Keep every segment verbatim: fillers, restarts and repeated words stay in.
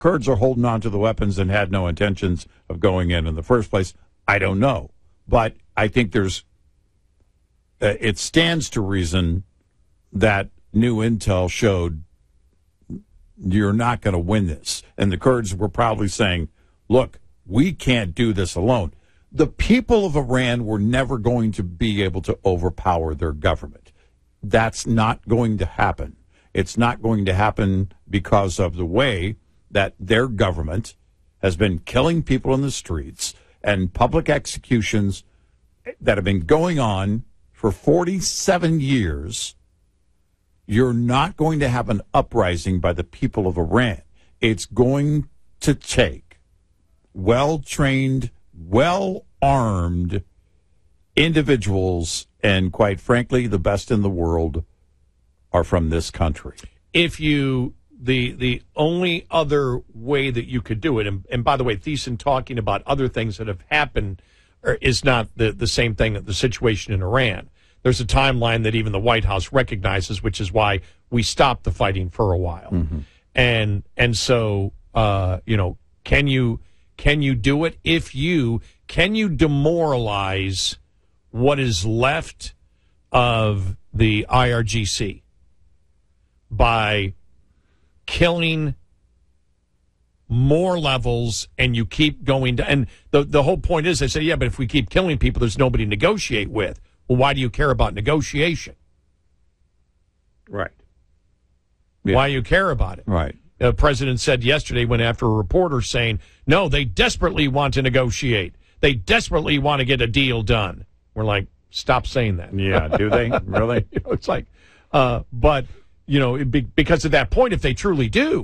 Kurds are holding on to the weapons and had no intentions of going in in the first place? I don't know. But I think there's, uh, it stands to reason that new intel showed you're not going to win this. And the Kurds were probably saying, look, we can't do this alone. The people of Iran were never going to be able to overpower their government. That's not going to happen. It's not going to happen because of the way that their government has been killing people in the streets and public executions that have been going on for forty-seven years. You're not going to have an uprising by the people of Iran. It's going to take well-trained, well-armed individuals, and quite frankly, the best in the world are from this country. If you, the the only other way that you could do it, and, and by the way, Thiessen talking about other things that have happened are, is not the, the same thing, the situation in Iran. There's a timeline that even the White House recognizes, which is why we stopped the fighting for a while. Mm-hmm. And and so, uh, you know, can you can you do it? If you, can you demoralize what is left of the I R G C by killing more levels, and you keep going to, and the, the whole point is, they say, yeah, but if we keep killing people, there's nobody to negotiate with. Well, why do you care about negotiation? Right. Yeah. Why do you care about it? Right. The president said yesterday, when after a reporter saying, no, they desperately want to negotiate. They desperately want to get a deal done. We're like, stop saying that. Yeah, do they? Really? You know, it's like, uh, but, you know, be, because at that point, if they truly do,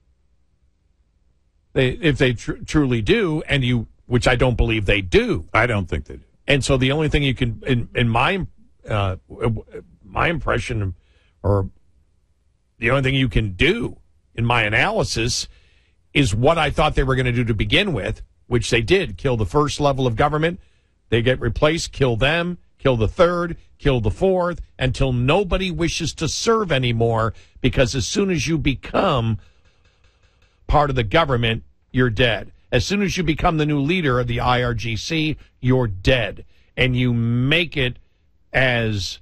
they if they tr- truly do, and you, which I don't believe they do. I don't think they do. And so the only thing you can, in, in my uh, my impression, or the only thing you can do in my analysis is what I thought they were going to do to begin with, which they did. Kill the first level of government. They get replaced, kill them, kill the third, kill the fourth, until nobody wishes to serve anymore, because as soon as you become part of the government, you're dead. As soon as you become the new leader of the I R G C, you're dead. And you make it as,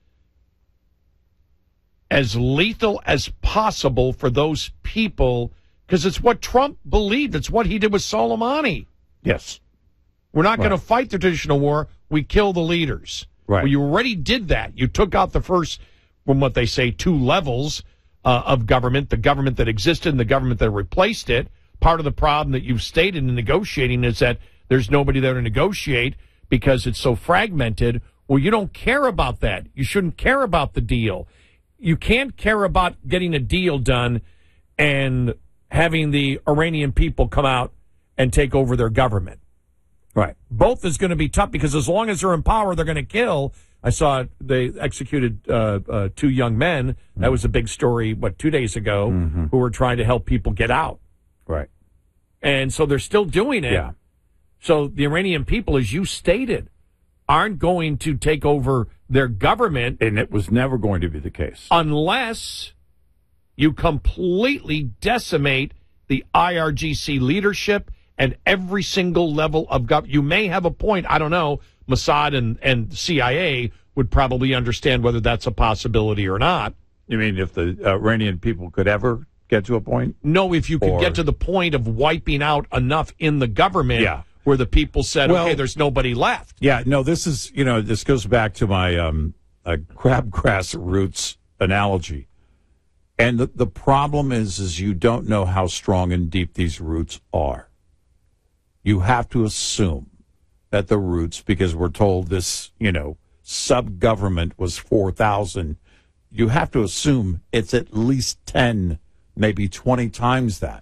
as lethal as possible for those people, because it's what Trump believed. It's what he did with Soleimani. Yes. We're not Right. going to fight the traditional war. We kill the leaders. Right. Well, you already did that. You took out the first, from what they say, two levels uh, of government, the government that existed and the government that replaced it. Part of the problem that you've stated in negotiating is that there's nobody there to negotiate because it's so fragmented. Well, you don't care about that. You shouldn't care about the deal. You can't care about getting a deal done and having the Iranian people come out and take over their government. Right. Both is going to be tough, because as long as they're in power, they're going to kill. I saw they executed uh, uh, two young men. Mm-hmm. That was a big story, what, two days ago, mm-hmm. who were trying to help people get out. Right. And so they're still doing it. Yeah. So the Iranian people, as you stated, aren't going to take over their government. And it was never going to be the case. Unless you completely decimate the I R G C leadership and every single level of government. You may have a point. I don't know. Mossad and, and C I A would probably understand whether that's a possibility or not. You mean if the uh, Iranian people could ever get to a point? No, if you could or... get to the point of wiping out enough in the government yeah. where the people said, well, okay, there's nobody left. Yeah, no, this is, you know, this goes back to my um, uh, crabgrass roots analogy. And the, the problem is, is you don't know how strong and deep these roots are. You have to assume that the roots, because we're told this, you know, sub-government was four thousand, you have to assume it's at least ten, maybe twenty times that.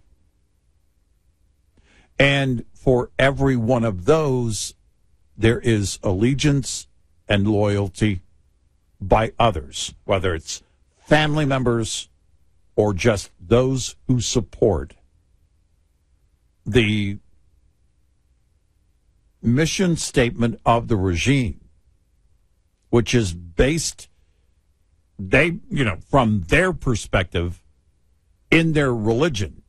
And for every one of those, there is allegiance and loyalty by others, whether it's family members or just those who support the mission statement of the regime, which is based, they, you know, from their perspective, in their religion.